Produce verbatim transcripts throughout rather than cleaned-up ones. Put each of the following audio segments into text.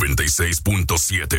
noventa y seis punto siete.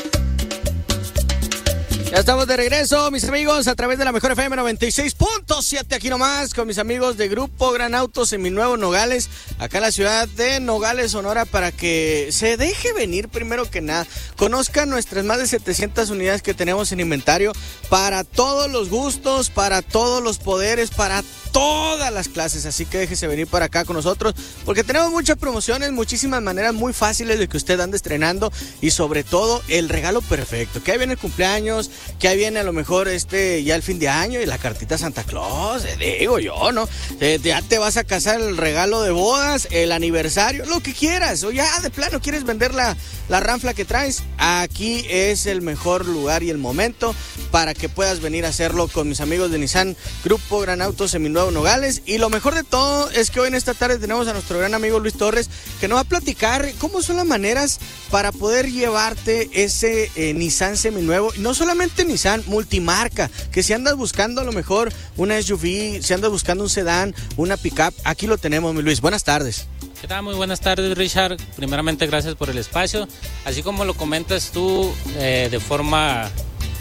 Ya estamos de regreso, mis amigos, a través de la Mejor F M noventa y seis punto siete, aquí nomás, con mis amigos de Grupo Gran Auto Seminuevo Nogales, acá en la ciudad de Nogales, Sonora, para que se deje venir primero que nada, conozcan nuestras más de setecientas unidades que tenemos en inventario, para todos los gustos, para todos los poderes, para todas las clases, así que déjese venir para acá con nosotros, porque tenemos muchas promociones, muchísimas maneras muy fáciles de que usted ande estrenando, y sobre todo el regalo perfecto, que ahí viene el cumpleaños, que ahí viene a lo mejor este ya el fin de año y la cartita Santa Claus, eh, digo yo, ¿no? Eh, ya te vas a casar, el regalo de bodas, el aniversario, lo que quieras, o ya de plano quieres vender la, la ranfla que traes, aquí es el mejor lugar y el momento para que puedas venir a hacerlo con mis amigos de Nissan Grupo Gran Auto Seminuevo Nogales. Y lo mejor de todo es que hoy en esta tarde tenemos a nuestro gran amigo Luis Torres, que nos va a platicar cómo son las maneras para poder llevarte ese eh, Nissan Seminuevo, y no solamente Nissan, multimarca, que si andas buscando a lo mejor una S U V, si andas buscando un sedán, una pickup, aquí lo tenemos, mi Luis. Buenas tardes. ¿Qué tal? Muy buenas tardes, Richard. Primeramente, gracias por el espacio. Así como lo comentas tú, eh, de forma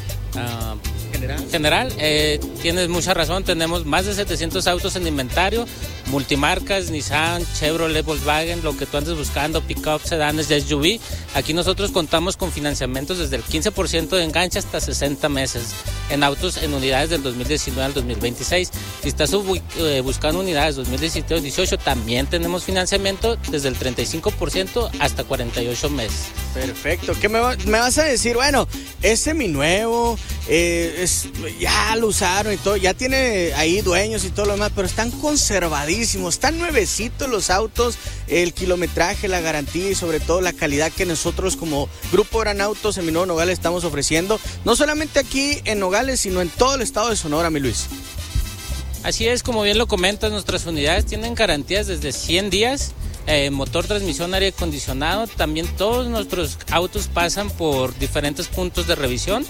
uh, general, general eh, tienes mucha razón. Tenemos más de setecientos autos en inventario, multimarcas, Nissan, Chevrolet, Volkswagen, lo que tú andes buscando, pick-up, sedanes, S U V. Aquí nosotros contamos con financiamientos desde el quince por ciento de enganche hasta sesenta meses en autos en unidades del dos mil diecinueve al dos mil veintiséis. Si estás eh, buscando unidades dos mil diecisiete o dieciocho, también tenemos financiamiento desde el treinta y cinco por ciento hasta cuarenta y ocho meses. Perfecto. ¿Qué me, va, me vas a decir? Bueno, es seminuevo, eh, es, ya lo usaron y todo, ya tiene ahí dueños y todo lo demás, pero están conservadísimos, están nuevecitos los autos, el kilometraje, la garantía y sobre todo la calidad que nosotros como Grupo Gran Auto Seminuevo Nogales estamos ofreciendo, no solamente aquí en Nogales, sino en todo el estado de Sonora, mi Luis. Así es, como bien lo comentas, nuestras unidades tienen garantías desde cien días, eh, motor, transmisión, aire acondicionado. También todos nuestros autos pasan por diferentes puntos de revisión.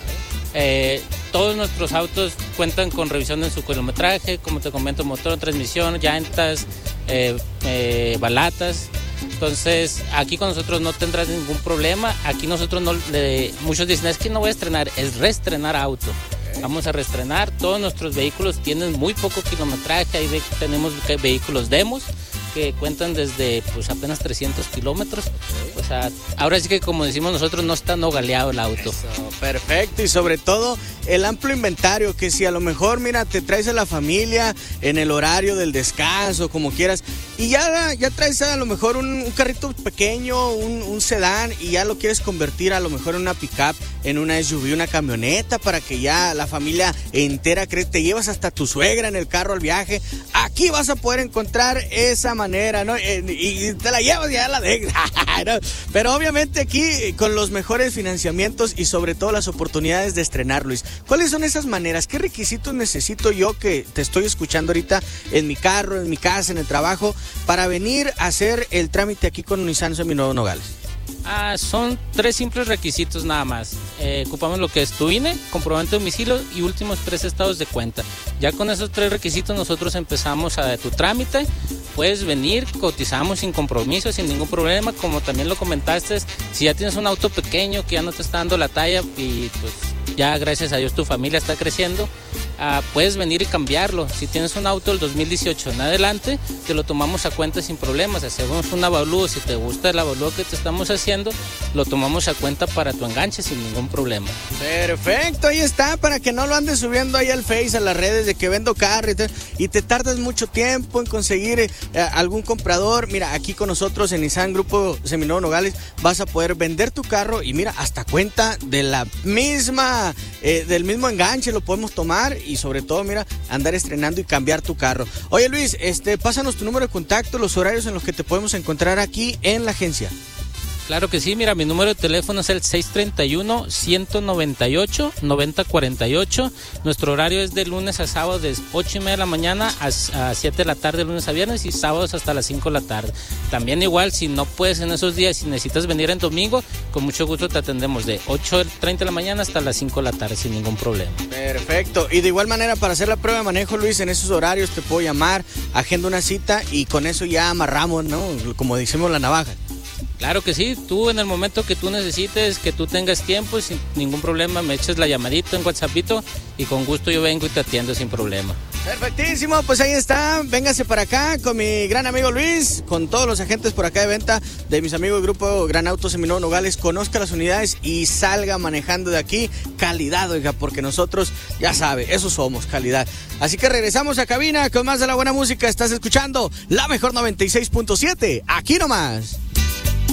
Eh, todos nuestros autos cuentan con revisión en su kilometraje, como te comento, motor, transmisión, llantas, eh, eh, balatas. Entonces, aquí con nosotros no tendrás ningún problema. Aquí nosotros no, le, muchos dicen, es que no voy a estrenar, es reestrenar auto. Vamos a reestrenar, todos nuestros vehículos tienen muy poco kilometraje, ahí ve, tenemos vehículos demos que cuentan desde pues apenas trescientos kilómetros. O sea, ahora sí que como decimos nosotros, no está nogaleado el auto. Eso, perfecto, y sobre todo el amplio inventario, que si a lo mejor, mira, te traes a la familia en el horario del descanso, como quieras, y ya, ya traes a lo mejor un, un carrito pequeño, un, un sedán, y ya lo quieres convertir a lo mejor en una pickup, en una S U V, una camioneta, para que ya la familia entera, te llevas hasta tu suegra en el carro al viaje. Aquí vas a poder encontrar esa manera, ¿no? Y te la llevas y ya la dejas, ¿no? Pero obviamente aquí con los mejores financiamientos y sobre todo las oportunidades de estrenar, Luis. ¿Cuáles son esas maneras? ¿Qué requisitos necesito yo, que te estoy escuchando ahorita en mi carro, en mi casa, en el trabajo, para venir a hacer el trámite aquí con Nissan Seminuevo Nogales? Ah, son tres simples requisitos nada más. Eh, ocupamos lo que es tu I N E, comprobante de domicilio y últimos tres estados de cuenta. Ya con esos tres requisitos nosotros empezamos a tu trámite. Puedes venir, cotizamos sin compromiso, sin ningún problema. Como también lo comentaste, si ya tienes un auto pequeño que ya no te está dando la talla y pues ya gracias a Dios tu familia está creciendo, uh, puedes venir y cambiarlo. Si tienes un auto del dos mil dieciocho en adelante, te lo tomamos a cuenta sin problemas. Hacemos un avalúo, si te gusta el avalúo que te estamos haciendo, lo tomamos a cuenta para tu enganche sin ningún problema. Perfecto, ahí está, para que no lo andes subiendo ahí al Face, a las redes de que vendo carro y te, y te tardas mucho tiempo en conseguir eh, algún comprador. Mira, aquí con nosotros en Nissan Grupo Seminuevo Nogales vas a poder vender tu carro y mira, hasta cuenta de la misma, eh, del mismo enganche lo podemos tomar y sobre todo, mira, andar estrenando y cambiar tu carro. Oye, Luis, este, pásanos tu número de contacto, los horarios en los que te podemos encontrar aquí en la agencia. Claro que sí, mira, mi número de teléfono es el seis treinta y uno, ciento noventa y ocho, noventa cuarenta y ocho. Nuestro horario es de lunes a sábado de ocho y media de la mañana a, a siete de la tarde, lunes a viernes, y sábados hasta las cinco de la tarde. También igual, si no puedes en esos días, si necesitas venir en domingo, con mucho gusto te atendemos de ocho treinta de la mañana hasta las cinco de la tarde sin ningún problema. Perfecto, y de igual manera para hacer la prueba de manejo, Luis, en esos horarios te puedo llamar, agenda una cita y con eso ya amarramos, ¿no? Como decimos, la navaja. Claro que sí, tú en el momento que tú necesites, que tú tengas tiempo, sin ningún problema, me echas la llamadita en WhatsAppito y con gusto yo vengo y te atiendo sin problema. Perfectísimo, pues ahí está, véngase para acá con mi gran amigo Luis, con todos los agentes por acá de venta de mis amigos del Grupo Gran Autos en Nuevo Nogales, conozca las unidades y salga manejando de aquí calidad, oiga, porque nosotros, ya sabe, eso somos, calidad. Así que regresamos a cabina con más de la buena música, estás escuchando la mejor noventa y seis punto siete, aquí nomás.